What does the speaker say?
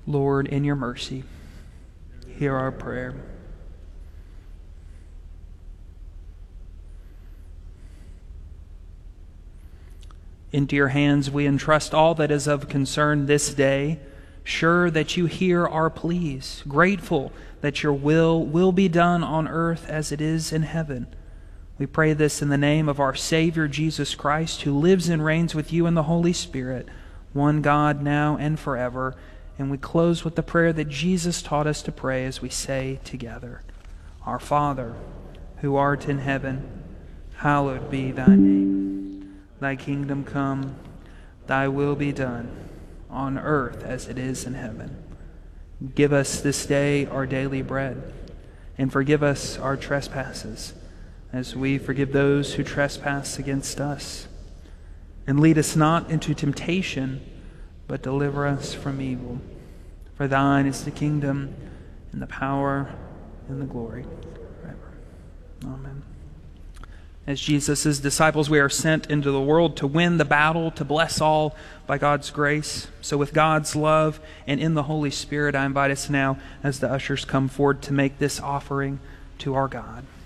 Lord, in your mercy, hear our prayer. Into your hands we entrust all that is of concern this day, sure that you hear our pleas, grateful that your will be done on earth as it is in heaven. We pray this in the name of our Savior Jesus Christ, who lives and reigns with you in the Holy Spirit, one God, now and forever. And we close with the prayer that Jesus taught us to pray as we say together, Our Father, who art in heaven, hallowed be thy name. Thy kingdom come, thy will be done, on earth as it is in heaven. Give us this day our daily bread, and forgive us our trespasses, as we forgive those who trespass against us. And lead us not into temptation, but deliver us from evil. For thine is the kingdom, and the power, and the glory, forever. Amen. As Jesus' disciples, we are sent into the world to win the battle, to bless all by God's grace. So with God's love and in the Holy Spirit, I invite us now, as the ushers come forward, to make this offering to our God.